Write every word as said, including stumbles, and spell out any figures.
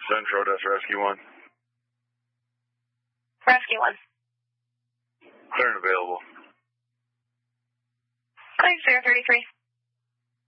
Central, that's Rescue one. Rescue one. Clear and available. Clear zero thirty-three.